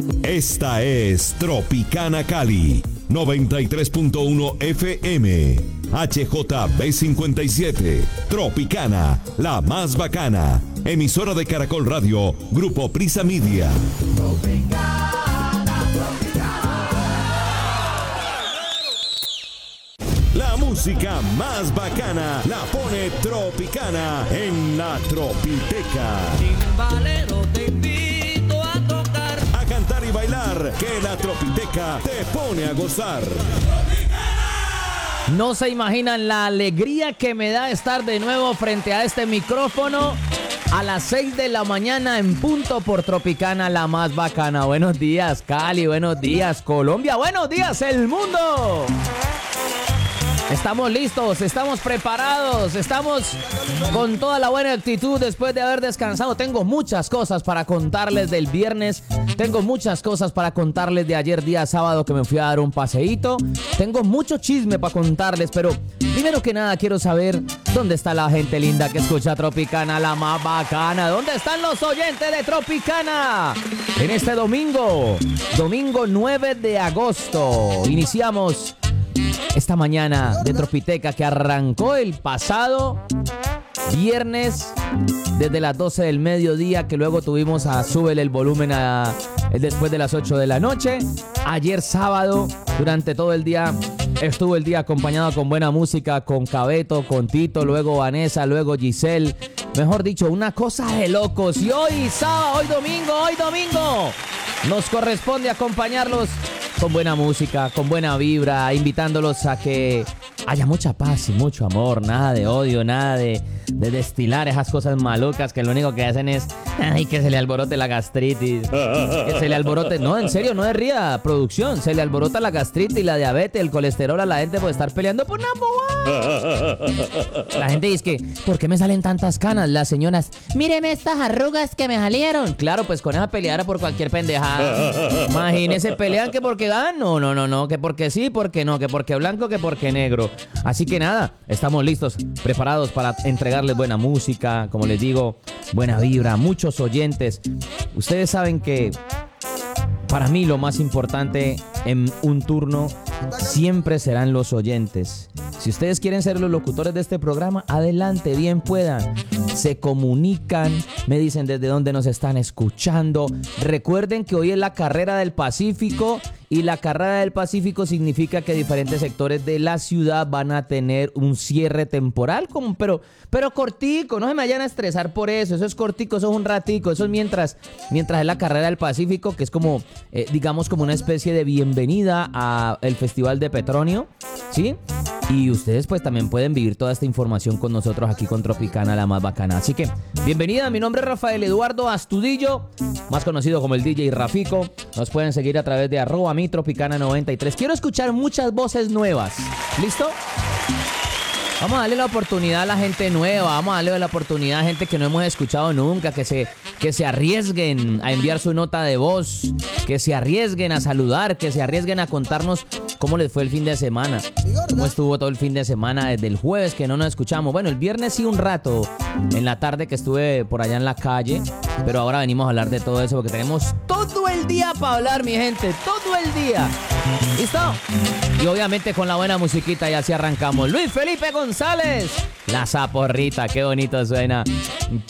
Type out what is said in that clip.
Esta es Tropicana Cali, 93.1 FM, HJB57, Tropicana, la más bacana, emisora de Caracol Radio, Grupo Prisa Media. La música más bacana la pone Tropicana en la Tropiteca. Timbalero, te invito a tocar, A cantar y bailar, que la Tropiteca te pone a gozar. No se imaginan la alegría que me da estar de nuevo frente a este micrófono a las 6 de la mañana en punto por Tropicana, la más bacana. Buenos días, Cali, buenos días, Colombia, buenos días, el mundo. Estamos listos, estamos preparados, estamos con toda la buena actitud después de haber descansado. Tengo muchas cosas para contarles del viernes, tengo muchas cosas para contarles de ayer día sábado que me fui a dar un paseíto. Tengo mucho chisme para contarles, pero primero que nada quiero saber dónde está la gente linda que escucha Tropicana, la más bacana. ¿Dónde están los oyentes de Tropicana? En este domingo 9 de agosto, iniciamos esta mañana de Tropiteca que arrancó el pasado viernes desde las 12 del mediodía, que luego tuvimos a súbele el volumen después de las 8 de la noche. Ayer sábado, durante todo el día, estuvo el día acompañado con buena música, con Cabeto, con Tito, luego Vanessa, luego Giselle. Mejor dicho, una cosa de locos. Y hoy sábado, hoy domingo, nos corresponde acompañarlos con buena música, con buena vibra, invitándolos a que haya mucha paz y mucho amor, nada de odio, nada de destilar esas cosas malucas que lo único que hacen es que se le alborote la gastritis, que se le alborote, no, en serio, no es ría, producción, se le alborota la gastritis, la diabetes, el colesterol a la gente por estar peleando por una bobada. La gente dice que, ¿por qué me salen tantas canas? Las señoras, míreme estas arrugas que me salieron. Claro, pues con esa peleara por cualquier pendejada. Imagínese, pelean que porque ganan, no, que porque sí, porque no, que porque blanco, que porque negro. Así que nada, estamos listos, preparados para entregarles buena música, como les digo, buena vibra, muchos oyentes. Ustedes saben que para mí lo más importante en un turno siempre serán los oyentes. Si ustedes quieren ser los locutores de este programa, adelante, bien puedan. Se comunican, me dicen desde dónde nos están escuchando. Recuerden que hoy es la carrera del Pacífico, y la carrera del Pacífico significa que diferentes sectores de la ciudad van a tener un cierre temporal, pero cortico, no se me vayan a estresar por eso es cortico, eso es un ratico, eso es mientras es la carrera del Pacífico, que es como, digamos, como una especie de bienvenida al Festival de Petronio, ¿sí? Y ustedes pues también pueden vivir toda esta información con nosotros aquí con Tropicana, la más bacana. Así que, bienvenida, mi nombre es Rafael Eduardo Astudillo, más conocido como el DJ Rafico. Nos pueden seguir a través de @mitropicana93. Quiero escuchar muchas voces nuevas. ¿Listo? Vamos a darle la oportunidad a la gente nueva, vamos a darle la oportunidad a gente que no hemos escuchado nunca, que se arriesguen a enviar su nota de voz, que se arriesguen a saludar, que se arriesguen a contarnos cómo les fue el fin de semana, cómo estuvo todo el fin de semana desde el jueves que no nos escuchamos. Bueno, el viernes sí un rato, en la tarde que estuve por allá en la calle, pero ahora venimos a hablar de todo eso porque tenemos todo el día para hablar, mi gente, todo el día. ¿Listo? Y obviamente con la buena musiquita y así arrancamos. Luis Felipe González, La Zaporrita, qué bonito suena.